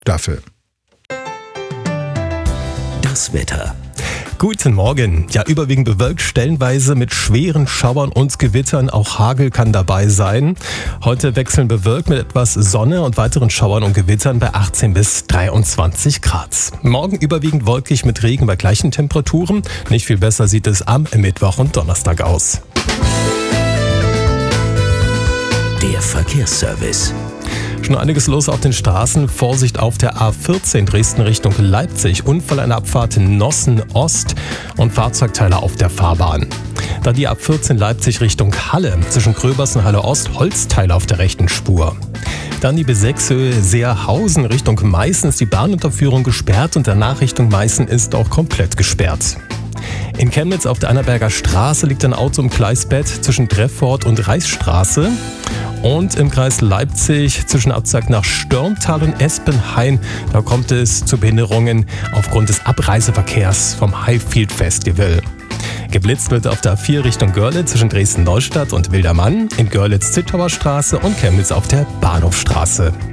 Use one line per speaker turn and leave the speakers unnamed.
Staffel.
Das Wetter.
Guten Morgen. Ja, überwiegend bewölkt, stellenweise mit schweren Schauern und Gewittern. Auch Hagel kann dabei sein. Heute wechseln bewölkt mit etwas Sonne und weiteren Schauern und Gewittern bei 18 bis 23 Grad. Morgen überwiegend wolkig mit Regen bei gleichen Temperaturen. Nicht viel besser sieht es am Mittwoch und Donnerstag aus.
Der Verkehrsservice.
Schon einiges los auf den Straßen. Vorsicht auf der A14 Dresden Richtung Leipzig. Unfall an der Abfahrt Nossen Ost und Fahrzeugteile auf der Fahrbahn. Dann die A14 Leipzig Richtung Halle. Zwischen Gröbers und Halle Ost Holzteile auf der rechten Spur. Dann die B6 Seerhausen Richtung Meißen ist die Bahnunterführung gesperrt und danach Richtung Meißen ist auch komplett gesperrt. In Chemnitz auf der Annaberger Straße liegt ein Auto im Gleisbett zwischen Treffort und Reichsstraße. Und im Kreis Leipzig zwischen Abzug nach Störmtal und Espenhain, da kommt es zu Behinderungen aufgrund des Abreiseverkehrs vom Highfield Festival. Geblitzt wird auf der A4 Richtung Görlitz zwischen Dresden-Neustadt und Wildermann, in Görlitz Zittauer Straße und Chemnitz auf der Bahnhofstraße.